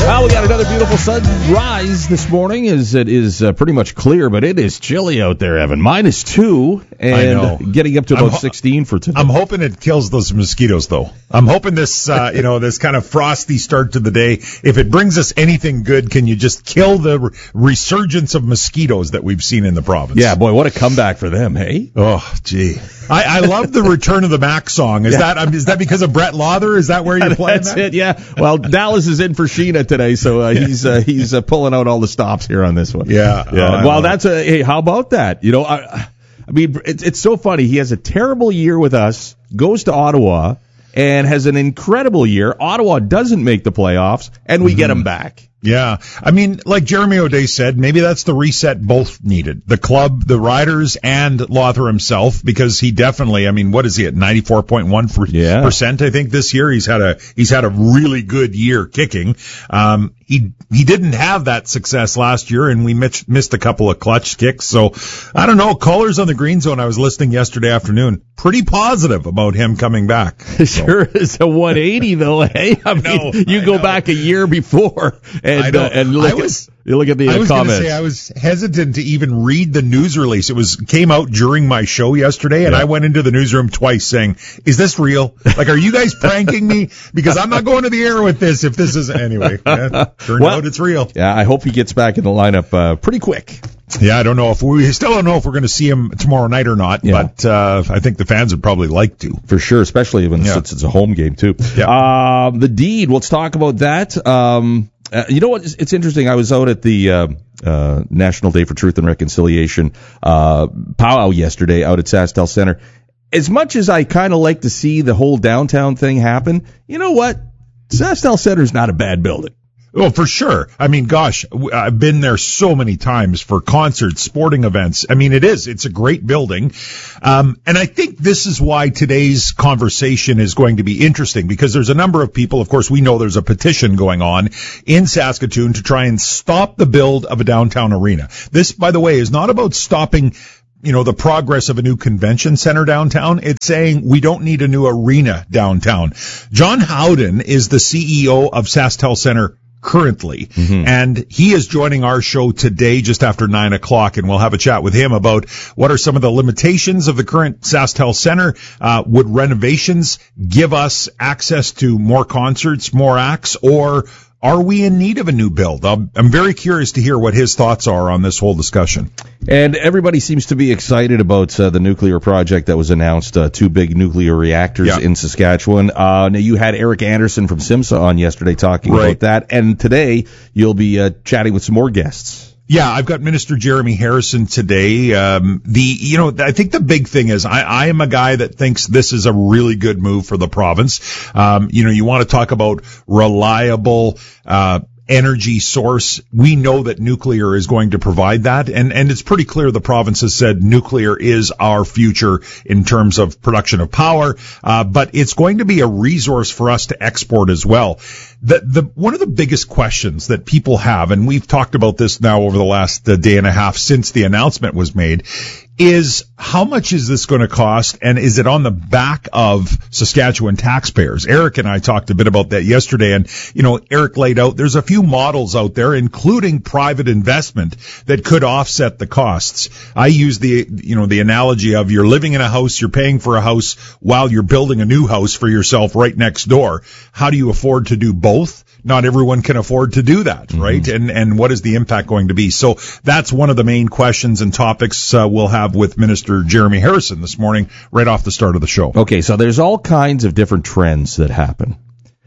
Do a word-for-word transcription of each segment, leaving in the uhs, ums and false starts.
Well, we got another beautiful sunrise this morning. As it is uh, pretty much clear, but it is chilly out there, Evan. Minus two, and I know. getting up to about ho- sixteen for today. I'm hoping it kills those mosquitoes, though. I'm hoping this, uh, you know, this kind of frosty start to the day, if it brings us anything good, can you just kill the re- resurgence of mosquitoes that we've seen in the province? Yeah, boy, what a comeback for them, hey? Oh, gee. I, I love the Return of the Mac song. Is Yeah. that um, is that because of Brett Lauder? Is that where you're playing That's that? it, yeah. Well, Dallas is in for Sheena today, so uh, he's uh, he's uh, pulling out all the stops here on this one. Yeah. Yeah. Oh, well, that's a hey. How about that? You know, I, I mean, it's it's so funny. He has a terrible year with us, goes to Ottawa, and has an incredible year. Ottawa doesn't make the playoffs, and we mm-hmm. get him back. Yeah. I mean, like Jeremy O'Day said, maybe that's the reset both needed. The club, the riders, and Lauder himself, because he definitely, I mean, what is he at? ninety-four point one percent, I think, this year. He's had a, he's had a really good year kicking. Um, he, he didn't have that success last year, and we missed, missed a couple of clutch kicks. So, I don't know. Callers on the Green Zone, I was listening yesterday afternoon, pretty positive about him coming back. It sure is a one eighty, though, hey? I mean, I know, you I go know. back a year before, and, I know. uh, and look I was, at, you look at the uh, I was comments. going to say I was hesitant to even read the news release. It was came out during my show yesterday, and Yeah. I went into the newsroom twice saying, "Is this real? Like, are you guys pranking me? Because I'm not going to the air with this. If this is anyway, yeah, turned Well, out it's real." Yeah, I hope he gets back in the lineup uh, pretty quick. Yeah, I don't know if we still don't know if we're going to see him tomorrow night or not, Yeah. but uh, I think the fans would probably like to. For sure, especially when Yeah. since it's a home game, too. Yeah. Um, the deed, let's talk about that. Um, uh, you know what? It's, it's interesting. I was out at the uh, uh, National Day for Truth and Reconciliation uh, powwow yesterday out at SaskTel Center. As much as I kind of like to see the whole downtown thing happen, you know what? SaskTel Center is not a bad building. Oh, for sure. I mean, gosh, w- I've been there so many times for concerts, sporting events. I mean, it is. It's a great building. Um, and I think this is why today's conversation is going to be interesting, because there's a number of people, of course, we know there's a petition going on in Saskatoon to try and stop the build of a downtown arena. This, by the way, is not about stopping you know, the progress of a new convention center downtown. It's saying we don't need a new arena downtown. John Howden is the C E O of SaskTel Center currently, mm-hmm. and he is joining our show today just after nine o'clock, and we'll have a chat with him about what are some of the limitations of the current SaskTel Center. Uh, would renovations give us access to more concerts, more acts, or are we in need of a new build? I'm, I'm very curious to hear what his thoughts are on this whole discussion. And everybody seems to be excited about uh, the nuclear project that was announced, uh, two big nuclear reactors yeah. in Saskatchewan. Uh, now you had Eric Anderson from SIMSA on yesterday talking right. about that, and today you'll be uh, chatting with some more guests. Yeah, I've got Minister Jeremy Harrison today. Um, the, you know, I think the big thing is I, I am a guy that thinks this is a really good move for the province. Um, you know, you want to talk about reliable, uh, energy source. We know that nuclear is going to provide that, and and it's pretty clear the province has said nuclear is our future in terms of production of power, uh, but it's going to be a resource for us to export as well. The the one of the biggest questions that people have, and we've talked about this now over the last uh, day and a half since the announcement was made, is how much is this going to cost, and is it on the back of Saskatchewan taxpayers? Eric and I talked a bit about that yesterday, and, you know, Eric laid out there's a few models out there, including private investment, that could offset the costs. I use the, you know, the analogy of you're living in a house, you're paying for a house while you're building a new house for yourself right next door. How do you afford to do both? Not everyone can afford to do that, right? Mm-hmm. And and what is the impact going to be? So that's one of the main questions and topics uh, we'll have with Minister Jeremy Harrison this morning, right off the start of the show. Okay, so there's all kinds of different trends that happen.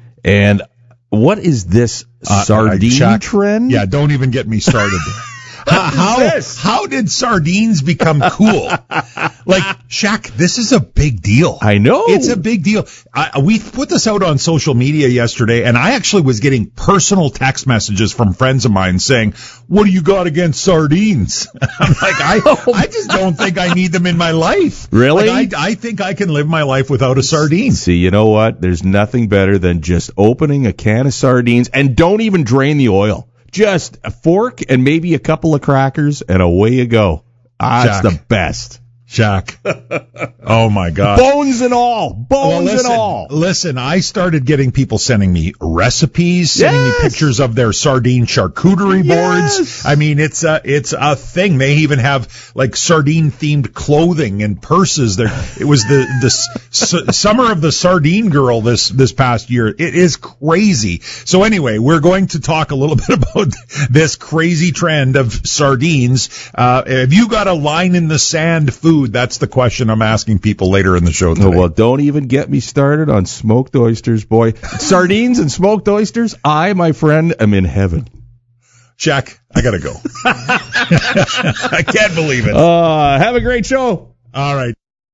And what is this uh, sardine check, trend? Yeah, don't even get me started. How, how, how did sardines become cool? Like, Shaq, this is a big deal. I know. It's a big deal. I, we put this out on social media yesterday, and I actually was getting personal text messages from friends of mine saying, what do you got against sardines? I'm like, I, I just don't think I need them in my life. Really? Like, I, I think I can live my life without a sardine. See, you know what? There's nothing better than just opening a can of sardines, and don't even drain the oil. Just a fork and maybe a couple of crackers, and away you go. Ah, Jack, it's the best. Shaq. Oh, my God. Bones and all. Bones well, listen, and all. Listen, I started getting people sending me recipes, sending yes. me pictures of their sardine charcuterie yes. boards. I mean, it's a, it's a thing. They even have, like, sardine-themed clothing and purses. There, it was the, the s- summer of the sardine girl this, this past year. It is crazy. So anyway, we're going to talk a little bit about this crazy trend of sardines. Uh, have you got a line in the sand food? That's the question I'm asking people later in the show today. Oh, well, don't even get me started on smoked oysters, boy. Sardines and smoked oysters, I, my friend, am in heaven. Shaq, I gotta go. I can't believe it. Uh, have a great show. All right.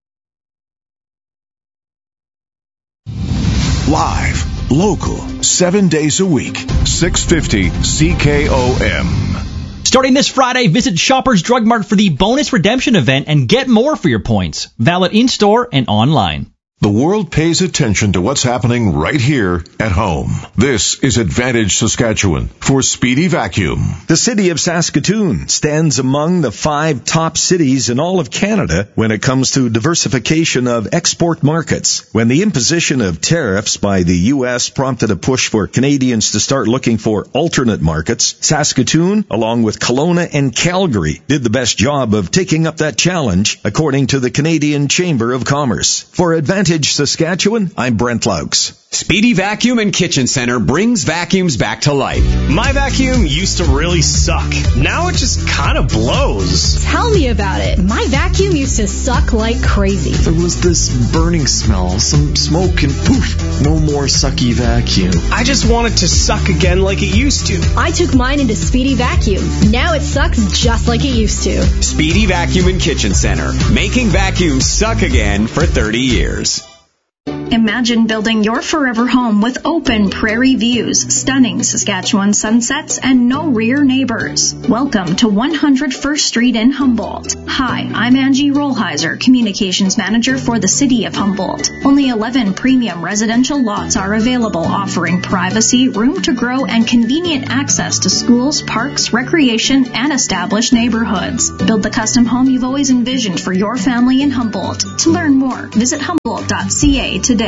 Live, local, seven days a week, six fifty C K O M. Starting this Friday, visit Shoppers Drug Mart for the bonus redemption event and get more for your points. Valid in-store and online. The world pays attention to what's happening right here at home. This is Advantage Saskatchewan for Speedy Vacuum. The city of Saskatoon stands among the five top cities in all of Canada when it comes to diversification of export markets. When the imposition of tariffs by the U S prompted a push for Canadians to start looking for alternate markets, Saskatoon, along with Kelowna and Calgary, did the best job of taking up that challenge, according to the Canadian Chamber of Commerce. For Advantage Saskatchewan, I'm Brent Laux. Speedy Vacuum and Kitchen Center brings vacuums back to life. My vacuum used to really suck. Now it just kind of blows. Tell me about it. My vacuum used to suck like crazy. There was this burning smell, some smoke, and poof, no more sucky vacuum. I just want it to suck again like it used to. I took mine into Speedy Vacuum. Now it sucks just like it used to. Speedy Vacuum and Kitchen Center, making vacuums suck again for thirty years. Imagine building your forever home with open prairie views, stunning Saskatchewan sunsets, and no rear neighbors. Welcome to one hundred First Street in Humboldt. Hi, I'm Angie Rollheiser, Communications Manager for the City of Humboldt. Only eleven premium residential lots are available, offering privacy, room to grow, and convenient access to schools, parks, recreation, and established neighborhoods. Build the custom home you've always envisioned for your family in Humboldt. To learn more, visit humboldt dot c a today.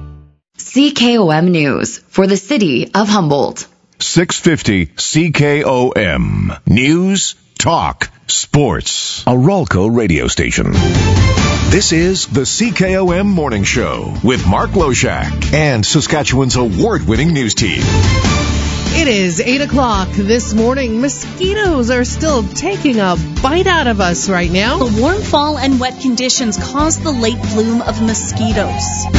C K O M News for the City of Humboldt. six fifty C K O M. News, talk, sports. A Ralco radio station. This is the C K O M Morning Show with Mark Loshak and Saskatchewan's award-winning news team. It is eight o'clock this morning. Mosquitoes are still taking a bite out of us right now. The warm fall and wet conditions caused the late bloom of mosquitoes.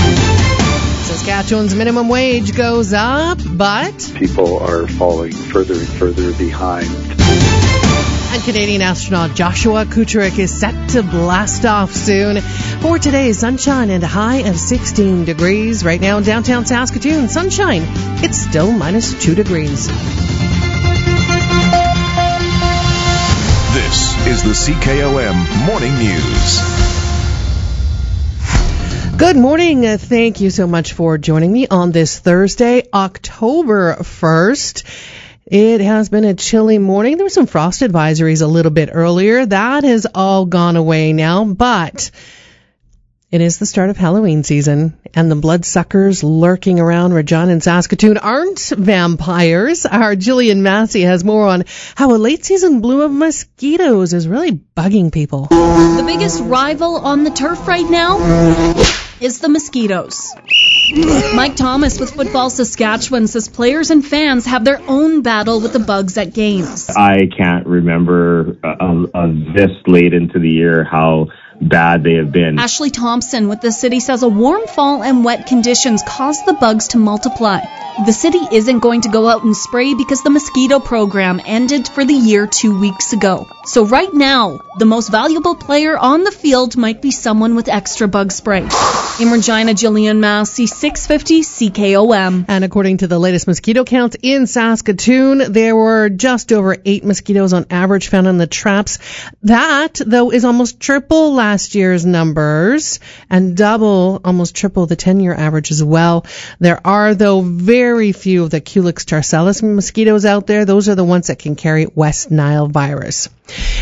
Saskatchewan's minimum wage goes up, but people are falling further and further behind. And Canadian astronaut Joshua Kucherik is set to blast off soon. For today, sunshine and a high of sixteen degrees. Right now in downtown Saskatoon, sunshine. It's still minus two degrees. This is the C K O M Morning News. Good morning. Uh, thank you so much for joining me on this Thursday, October first. It has been a chilly morning. There were some frost advisories a little bit earlier. That has all gone away now, but it is the start of Halloween season, and the bloodsuckers lurking around Regina and Saskatoon aren't vampires. Our Jillian Massey has more on how a late season bloom of mosquitoes is really bugging people. The biggest rival on the turf right now is the mosquitoes. Mike Thomas with Football Saskatchewan says players and fans have their own battle with the bugs at games. I can't remember uh, uh, this late into the year how bad they have been. Ashley Thompson with the city says a warm fall and wet conditions cause the bugs to multiply. The city isn't going to go out and spray because the mosquito program ended for the year two weeks ago. So right now, the most valuable player on the field might be someone with extra bug spray. In Regina, Jillian Massey, six fifty C K O M. And according to the latest mosquito count in Saskatoon, there were just over eight mosquitoes on average found in the traps. That, though, is almost triple last year's numbers and double, almost triple the ten-year average as well. There are, though, very few of the Culex tarcellus mosquitoes out there. Those are the ones that can carry West Nile virus.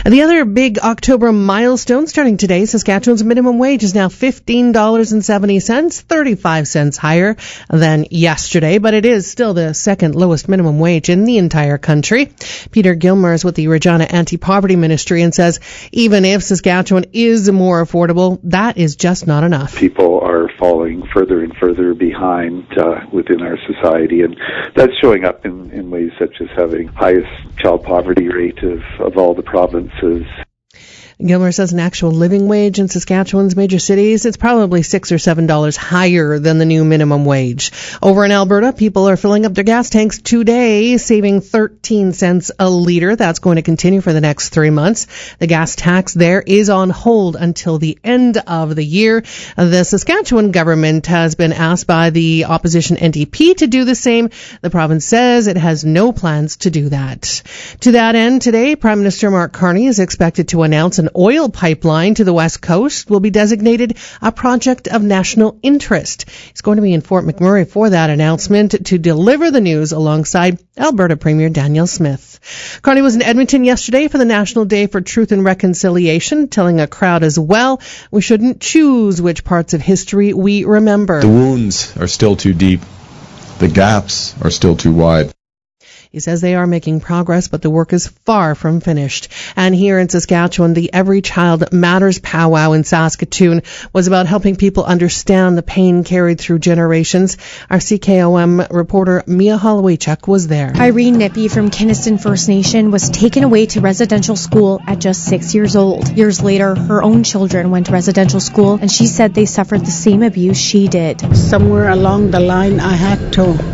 And the other big October milestone starting today, Saskatchewan's minimum wage is now fifteen dollars and seventy cents, thirty-five cents higher than yesterday, but it is still the second lowest minimum wage in the entire country. Peter Gilmer is with the Regina Anti-Poverty Ministry and says even if Saskatchewan is more affordable, that is just not enough. People are falling further and further behind uh, within our society, and that's showing up in, in ways such as having highest child poverty rate of, of all the provinces. Gilmer says an actual living wage in Saskatchewan's major cities, it's probably six or seven dollars higher than the new minimum wage. Over in Alberta, people are filling up their gas tanks today, saving thirteen cents a litre. That's going to continue for the next three months. The gas tax there is on hold until the end of the year. The Saskatchewan government has been asked by the opposition N D P to do the same. The province says it has no plans to do that. To that end, today, Prime Minister Mark Carney is expected to announce an oil pipeline to the West Coast will be designated a project of national interest. He's going to be in Fort McMurray for that announcement to deliver the news alongside Alberta Premier Danielle Smith. Carney was in Edmonton yesterday for the National Day for Truth and Reconciliation, telling a crowd as well, we shouldn't choose which parts of history we remember. The wounds are still too deep. The gaps are still too wide. He says they are making progress, but the work is far from finished. And here in Saskatchewan, the Every Child Matters powwow in Saskatoon was about helping people understand the pain carried through generations. Our C K O M reporter Mia Holowaychuk was there. Irene Nippy from Kiniston First Nation was taken away to residential school at just six years old. Years later, her own children went to residential school, and she said they suffered the same abuse she did. Somewhere along the line, I had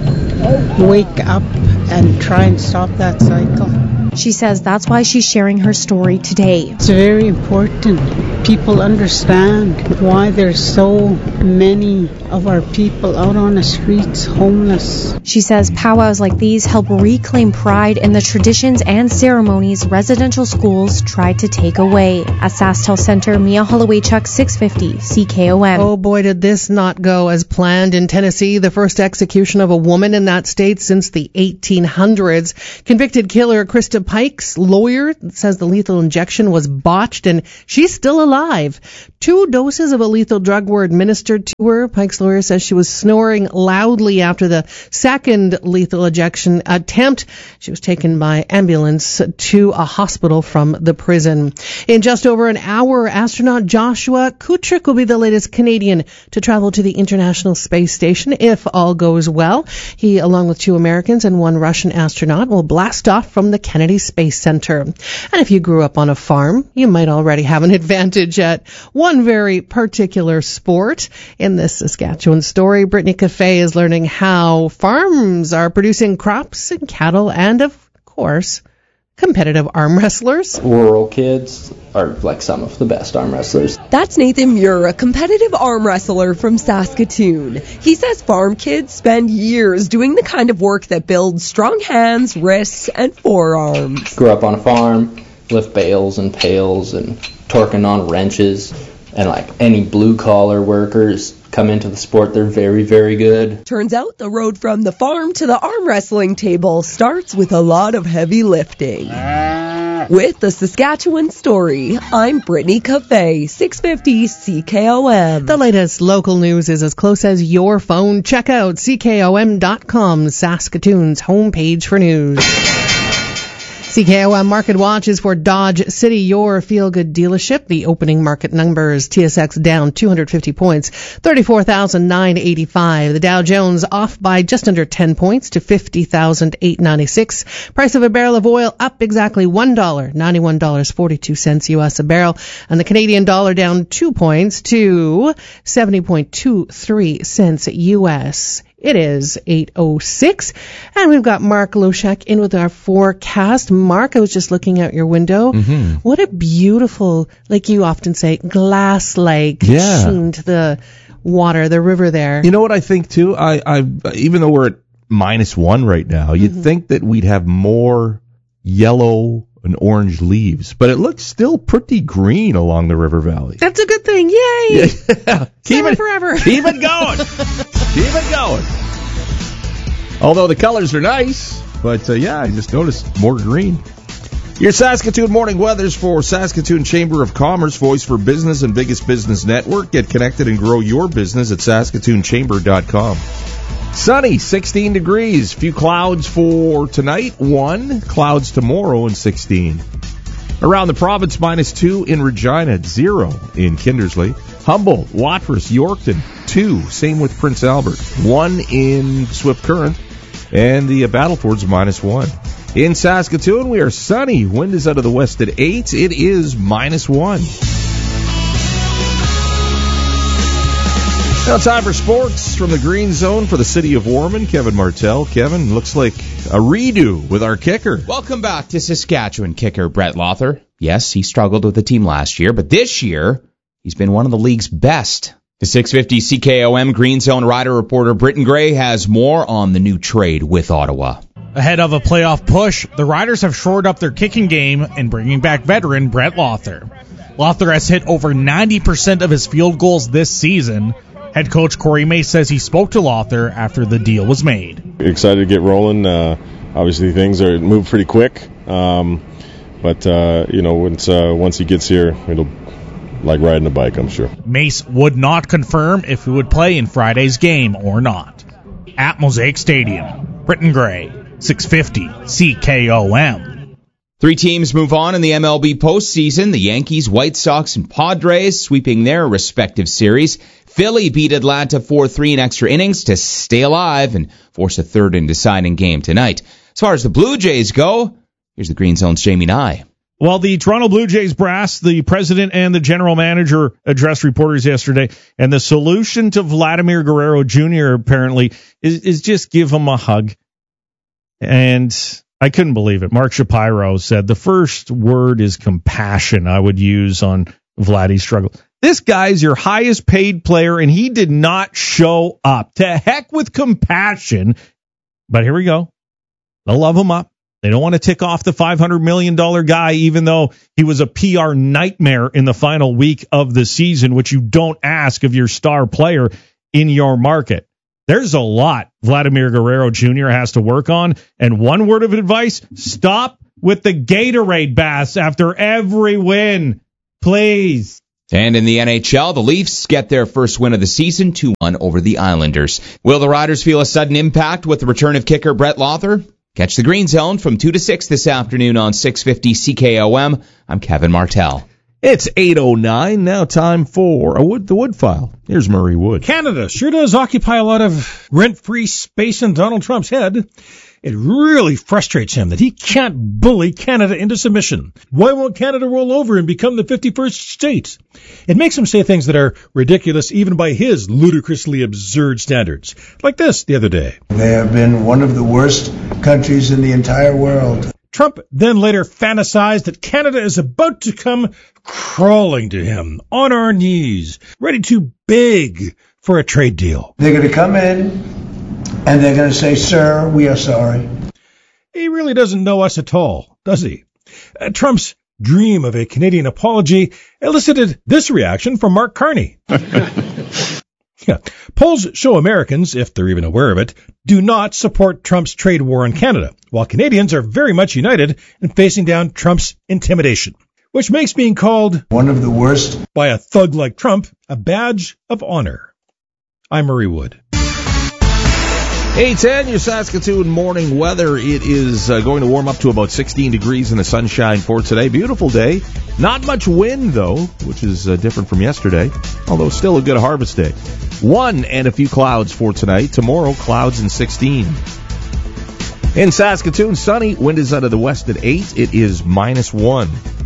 to wake up and try and stop that cycle. She says that's why she's sharing her story today. It's very important. People understand why there's so many of our people out on the streets homeless. She says powwows like these help reclaim pride in the traditions and ceremonies residential schools tried to take away. At SaskTel Center, Mia Holowaychuk, six fifty C K O M. Oh boy, did this not go as planned in Tennessee. The first execution of a woman in that state since the eighteen hundreds. Convicted killer Krista Pike's lawyer says the lethal injection was botched and she's still alive. Two doses of a lethal drug were administered to her. Pike's lawyer says she was snoring loudly after the second lethal injection attempt. She was taken by ambulance to a hospital from the prison. In just over an hour, astronaut Joshua Kutrick will be the latest Canadian to travel to the International Space Station if all goes well. He, along with two Americans and one Russian astronaut, will blast off from the Kennedy Space Center. And if you grew up on a farm, you might already have an advantage at one very particular sport. In this Saskatchewan story, Brittany Cafe is learning how farms are producing crops and cattle and, of course, competitive arm wrestlers. Rural kids are like some of the best arm wrestlers. That's Nathan Muir, a competitive arm wrestler from Saskatoon. He says farm kids spend years doing the kind of work that builds strong hands, wrists, and forearms. Grew up on a farm, lift bales and pails and torquing on wrenches, and like any blue collar workers come into the sport, they're very, very good. Turns out the road from the farm to the arm wrestling table starts with a lot of heavy lifting. With the Saskatchewan story, I'm Brittany Cafe, six fifty C K O M. The latest local news is as close as your phone. Check out C K O M dot com, Saskatoon's homepage for news. C K O M Market Watch is for Dodge City, your feel-good dealership. The opening market numbers, T S X down two hundred fifty points, thirty-four thousand nine hundred eighty-five. The Dow Jones off by just under ten points to fifty thousand eight hundred ninety-six. Price of a barrel of oil up exactly one dollar, ninety-one dollars and forty-two cents U S a barrel. And the Canadian dollar down two points to seventy point two three cents U S. It is eight oh six, and we've got Mark Loshak in with our forecast. Mark, I was just looking out your window. Mm-hmm. What a beautiful, like you often say, glass-like yeah. sheen to the water, the river there. You know what I think, too? I, I even though we're at minus one right now, you'd mm-hmm. think that we'd have more yellow and orange leaves, but it looks still pretty green along the river valley. That's a good thing. Yay! Yeah. keep it forever. Keep it going. Keep it going. Although the colors are nice, but uh, yeah, I just noticed more green. Your Saskatoon morning weathers for Saskatoon Chamber of Commerce, voice for business and biggest business network. Get connected and grow your business at saskatoon chamber dot com. Sunny, sixteen degrees. Few clouds for tonight, one. Clouds tomorrow, and sixteen. Around the province, minus two in Regina, zero in Kindersley. Humboldt, Watrous, Yorkton, two. Same with Prince Albert, one in Swift Current. And the uh, Battleford's minus one. In Saskatoon, we are sunny. Wind is out of the west at eight. It is minus one. Now time for sports from the Green Zone for the city of Warman. Kevin Martell. Kevin, looks like a redo with our kicker. Welcome back to Saskatchewan kicker Brett Lawther. Yes, he struggled with the team last year, but this year, he's been one of the league's best. The six fifty C K O M Green Zone rider reporter Britton Gray has more on the new trade with Ottawa. Ahead of a playoff push, the Riders have shored up their kicking game and bringing back veteran Brett Lawther. Lawther has hit over ninety percent of his field goals this season. Head coach Corey May says he spoke to Lawther after the deal was made. Excited to get rolling. Uh, obviously, things are move pretty quick, um, but uh, you know, once uh, once he gets here, it'll like riding a bike, I'm sure. Mace would not confirm if he would play in Friday's game or not. At Mosaic Stadium, Britton Gray, six fifty C K O M. Three teams move on in the M L B postseason. The Yankees, White Sox, and Padres sweeping their respective series. Philly beat Atlanta four three in extra innings to stay alive and force a third and deciding game tonight. As far as the Blue Jays go, here's the Green Zone's Jamie Nye. Well, the Toronto Blue Jays brass, the president and the general manager addressed reporters yesterday, and the solution to Vladimir Guerrero Junior apparently is, is just give him a hug. And I couldn't believe it. Mark Shapiro said the first word is compassion I would use on Vladdy's struggle. This guy's your highest paid player, and he did not show up. To heck with compassion. But here we go. They'll love him up. They don't want to tick off the five hundred million dollars guy, even though he was a P R nightmare in the final week of the season, which you don't ask of your star player in your market. There's a lot Vladimir Guerrero Junior has to work on. And one word of advice, stop with the Gatorade baths after every win. Please. And in the N H L, the Leafs get their first win of the season, two one over the Islanders. Will the Riders feel a sudden impact with the return of kicker Brett Lawther? Catch the Green Zone from two to six this afternoon on six fifty C K O M. I'm Kevin Martell. It's eight oh nine, now time for a wood, the Wood File. Here's Murray Wood. Canada sure does occupy a lot of rent-free space in Donald Trump's head. It really frustrates him that he can't bully Canada into submission. Why won't Canada roll over and become the fifty-first state? It makes him say things that are ridiculous even by his ludicrously absurd standards. Like this the other day. They have been one of the worst countries in the entire world. Trump then later fantasized that Canada is about to come crawling to him on our knees, ready to beg for a trade deal. They're going to come in and they're going to say, sir, we are sorry. He really doesn't know us at all, does he? Uh, Trump's dream of a Canadian apology elicited this reaction from Mark Carney. Yeah. Polls show Americans, if they're even aware of it, do not support Trump's trade war on Canada, while Canadians are very much united in facing down Trump's intimidation, which makes being called one of the worst by a thug like Trump a badge of honor. I'm Murray Wood. eight ten, your Saskatoon morning weather. It is uh, going to warm up to about sixteen degrees in the sunshine for today. Beautiful day. Not much wind, though, which is uh, different from yesterday, although still a good harvest day. One and a few clouds for tonight. Tomorrow, clouds and sixteen. In Saskatoon, sunny. Wind is out of the west at eight. It is minus one.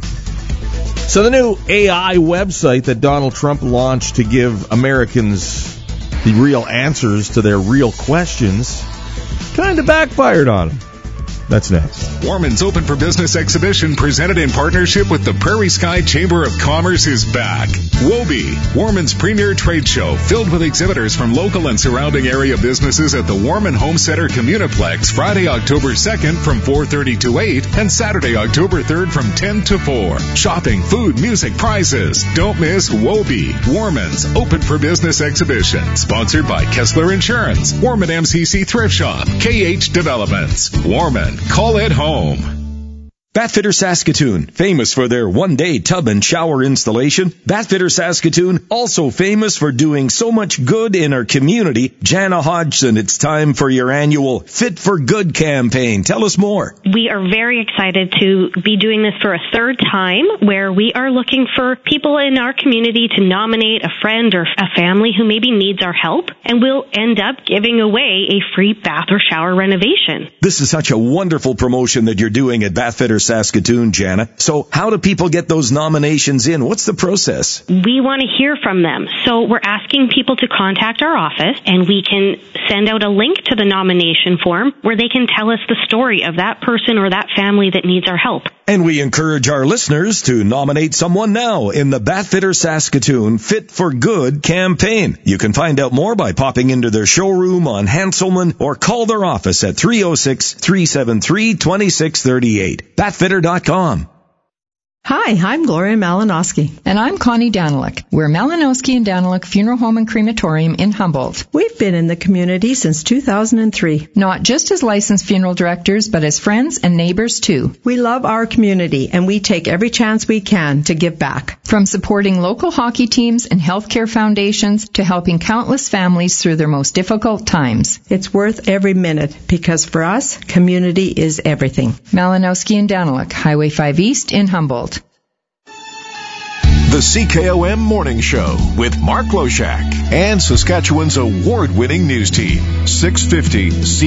So the new A I website that Donald Trump launched to give Americans the real answers to their real questions kind of backfired on him. That's next. Warman's Open for Business exhibition, presented in partnership with the Prairie Sky Chamber of Commerce, is back. WOBE, Warman's premier trade show, filled with exhibitors from local and surrounding area businesses at the Warman Home Center Communiplex, Friday, October second from four thirty to eight, and Saturday, October third from ten to four. Shopping, food, music, prizes. Don't miss WOBE, Warman's Open for Business exhibition, sponsored by Kessler Insurance, Warman M C C Thrift Shop, K H Developments. Warman, call it home. Batfitter Saskatoon, famous for their one-day tub and shower installation. Batfitter Saskatoon, also famous for doing so much good in our community. Jana Hodgson, it's time for your annual Fit for Good campaign. Tell us more. We are very excited to be doing this for a third time, where we are looking for people in our community to nominate a friend or a family who maybe needs our help, and we'll end up giving away a free bath or shower renovation. This is such a wonderful promotion that you're doing at Batfitter Saskatoon, Jana. So how do people get those nominations in? What's the process? We want to hear from them. So we're asking people to contact our office, and we can send out a link to the nomination form where they can tell us the story of that person or that family that needs our help. And we encourage our listeners to nominate someone now in the Batfitter Saskatoon Fit for Good campaign. You can find out more by popping into their showroom on Hanselman or call their office at three oh six, three seven three, two six three eight. batfitter dot com. Hi, I'm Gloria Malinowski. And I'm Connie Danilick. We're Malinowski and Danilick Funeral Home and Crematorium in Humboldt. We've been in the community since two thousand three. Not just as licensed funeral directors, but as friends and neighbors too. We love our community, and we take every chance we can to give back. From supporting local hockey teams and healthcare foundations to helping countless families through their most difficult times. It's worth every minute, because for us, community is everything. Malinowski and Danilick, Highway five East in Humboldt. The C K O M Morning Show with Mark Loshak and Saskatchewan's award-winning news team. six fifty C